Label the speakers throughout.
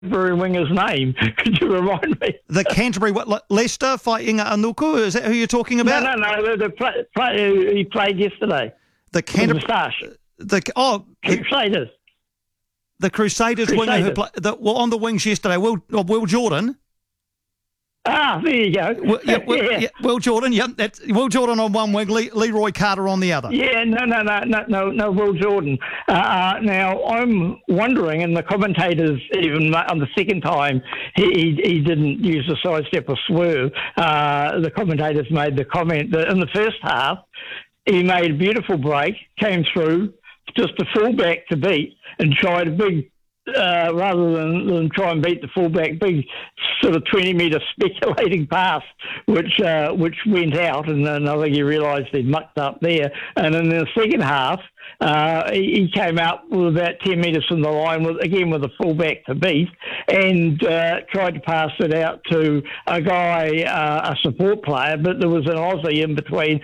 Speaker 1: Canterbury winger's name? Could you remind me?
Speaker 2: The Canterbury, Leicester fighting Anuku? Is that who you're talking about?
Speaker 1: No. The play he played yesterday.
Speaker 2: The Canterbury.
Speaker 1: Crusaders.
Speaker 2: The Crusaders winger who played on the wings yesterday. Will Jordan.
Speaker 1: Ah, there you go.
Speaker 2: Will Jordan. Yep, that's Will Jordan on one wing, Leroy Carter on the other.
Speaker 1: Yeah, no, Will Jordan. Now I'm wondering, and the commentators even on the second time he didn't use a sidestep or swerve. The commentators made the comment that in the first half he made a beautiful break, came through, just a fullback to beat, and tried a big. Rather than try and beat the fullback, big sort of 20-metre speculating pass, which went out, and then I think he realised he'd mucked up there. And in the second half, he came out with about 10 metres from the line, with a fullback to beat, and tried to pass it out to a guy, a support player, but there was an Aussie in between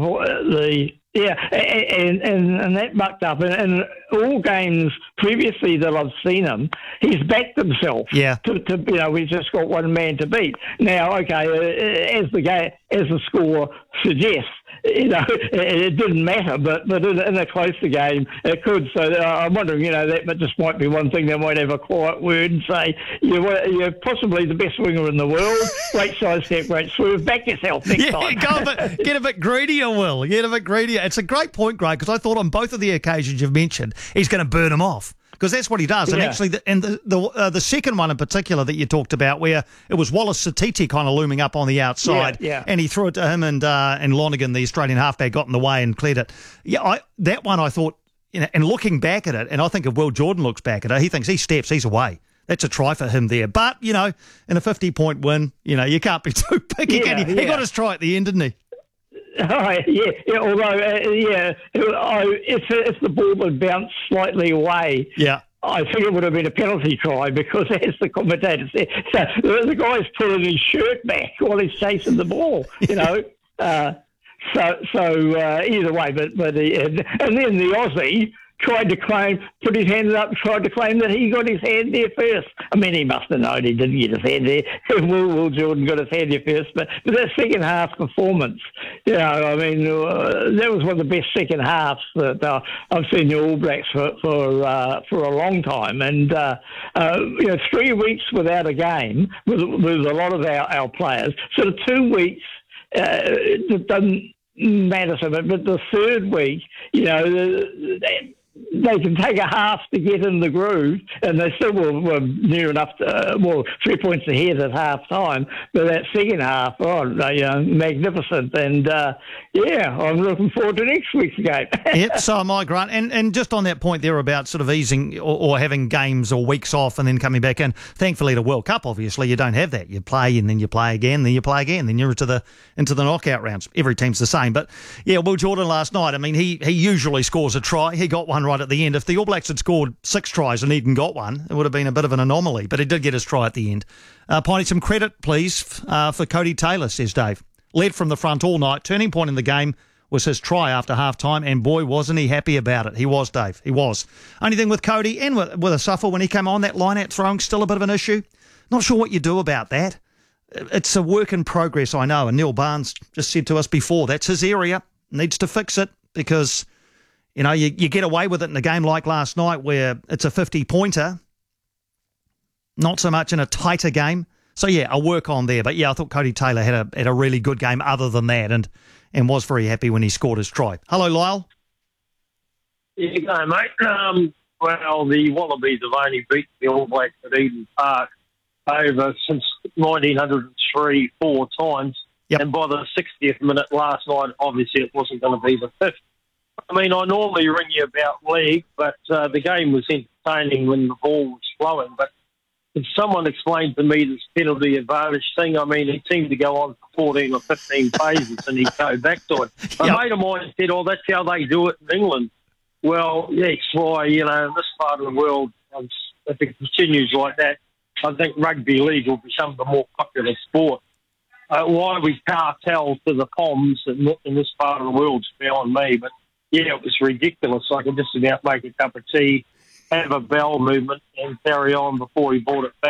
Speaker 1: and that mucked up. And all games previously that I've seen him, he's backed himself.
Speaker 2: Yeah.
Speaker 1: We've just got one man to beat. Now, okay, as the score suggests, it didn't matter, but in a closer game, it could. So I'm wondering, that just might be one thing they might have a quiet word and say, you're possibly the best winger in the world. Great side step, great swerve. Back yourself next time.
Speaker 2: Get a bit greedier, Will. Get a bit greedier. It's a great point, Greg, because I thought on both of the occasions you've mentioned, he's going to burn him off. Because that's what he does. And actually, the second one in particular that you talked about, where it was Wallace Satiti kind of looming up on the outside, and he threw it to him, and Lonergan, the Australian halfback, got in the way and cleared it. Yeah, that one I thought, and looking back at it, and I think if Will Jordan looks back at it, he thinks he's away. That's a try for him there. But, in a 50-point win, you can't be too picky, can you? He got his try at the end, didn't he?
Speaker 1: Oh, yeah. Although, if the ball had bounced slightly away, I think it would have been a penalty try, because, as the commentator said, so the guy's pulling his shirt back while he's chasing the ball. So either way, but and then the Aussie put his hand up, tried to claim that he got his hand there first. I mean, he must have known he didn't get his hand there. Will Jordan got his hand there first, but that second half performance, that was one of the best second halves that I've seen the All Blacks for a long time. And 3 weeks without a game with a lot of our players, sort of 2 weeks doesn't matter so much, but the third week, they can take a half to get in the groove, and they still were near enough to, 3 points ahead at half time. But that second half, magnificent. And, I'm looking forward to next week's game.
Speaker 2: Yep, so am I, Grant. And just on that point there about sort of easing or having games or weeks off and then coming back in, thankfully the World Cup, obviously, you don't have that. You play and then you play again, then you play again, then you're into the knockout rounds. Every team's the same. But, Will Jordan last night, I mean, he usually scores a try. He got one right at the end. If the All Blacks had scored 6 tries and Eden got one, it would have been a bit of an anomaly, but he did get his try at the end. Piney, some credit, please, for Cody Taylor, says Dave. Led from the front all night. Turning point in the game was his try after half-time, and boy, wasn't he happy about it. He was, Dave. He was. Only thing with Cody and with a suffer when he came on, that line-out throwing, still a bit of an issue. Not sure what you do about that. It's a work in progress, I know, and Neil Barnes just said to us before, that's his area. Needs to fix it, because you get away with it in a game like last night where it's a 50-pointer, not so much in a tighter game. So, I'll work on there. But, I thought Cody Taylor had a really good game other than that and was very happy when he scored his try. Hello, Lyle.
Speaker 3: Yeah, you go, mate. The Wallabies have only beaten the All Blacks at Eden Park over since 1903 4 times. Yep. And by the 60th minute last night, obviously it wasn't going to be the 5th. I mean, I normally ring you about league, but the game was entertaining when the ball was flowing. But if someone explained to me this penalty advantage thing, I mean, he seemed to go on for 14 or 15 phases and he'd go back to it. A mate of mine said, that's how they do it in England. Well, yes, why, in this part of the world, if it continues like that, I think rugby league will become the more popular sport. Why we cartel to the Poms in this part of the world is beyond me, but it was ridiculous. I could just about make a cup of tea have a bowel movement and carry on before he brought it back.